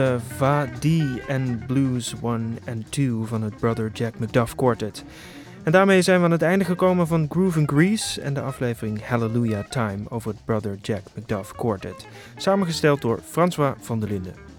Va-D en Blues 1 en 2 van het Brother Jack McDuff Quartet. En daarmee zijn we aan het einde gekomen van Groove and Grease en de aflevering Hallelujah Time over het Brother Jack McDuff Quartet. Samengesteld door François van der Linden.